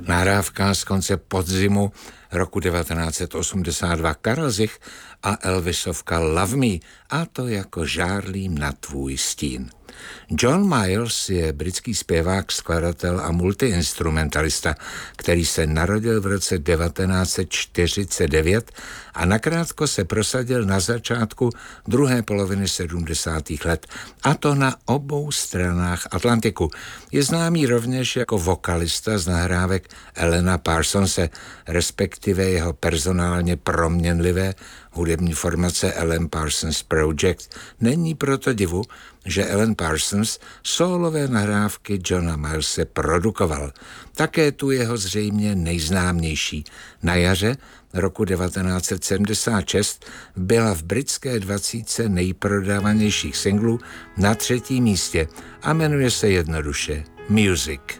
Nahrávka z konce podzimu roku 1982 Karel Zich a Elvisovka Love Me, a to jako Žárlím na tvůj stín. John Miles je britský zpěvák, skladatel a multiinstrumentalista, který se narodil v roce 1949 a nakrátko se prosadil na začátku druhé poloviny 70. let, a to na obou stranách Atlantiku. Je známý rovněž jako vokalista z nahrávek Alana Parsonse, respektive jeho personálně proměnlivé hudební formace Alan Parsons Project. Není proto divu, že Alan Parsons sólové nahrávky Johna Milese produkoval. Také tu jeho zřejmě nejznámější. Na jaře roku 1976 byla v britské 20 nejprodávanějších singlů na 3. místě a jmenuje se jednoduše Music.